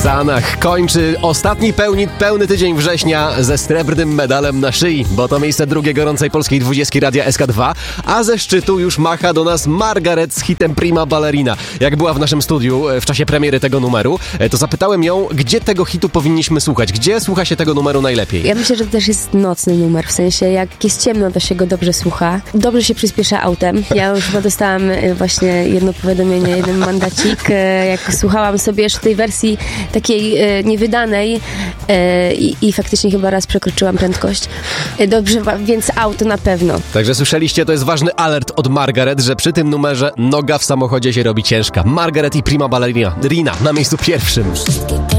Sanach kończy ostatni pełny tydzień września ze srebrnym medalem na szyi, bo to miejsce drugie gorącej polskiej 20 Radia SK2, a ze szczytu już macha do nas Margaret z hitem Prima Ballerina. Jak była w naszym studiu w czasie premiery tego numeru, to zapytałem ją, gdzie tego hitu powinniśmy słuchać, gdzie słucha się tego numeru najlepiej. Ja myślę, że to też jest nocny numer, w sensie jak jest ciemno, to się go dobrze słucha. Dobrze się przyspiesza autem. Ja już chyba dostałam właśnie jedno powiadomienie, jeden mandacik, jak słuchałam sobie jeszcze tej wersji takiej niewydanej i faktycznie chyba raz przekroczyłam prędkość. Dobrze, więc auto na pewno. Także słyszeliście, to jest ważny alert od Margaret, że przy tym numerze noga w samochodzie się robi ciężka. Margaret i Prima Ballerina na miejscu pierwszym.